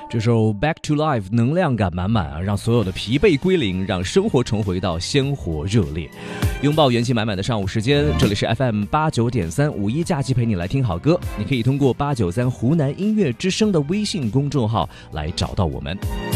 这首 Back to Life 能量感满满啊，让所有的疲惫归零，让生活重回到鲜活热烈。拥抱元气满满的上午时间，这里是 FM 89.3五一假期陪你来听好歌。你可以通过893湖南音乐之声的微信公众号来找到我们。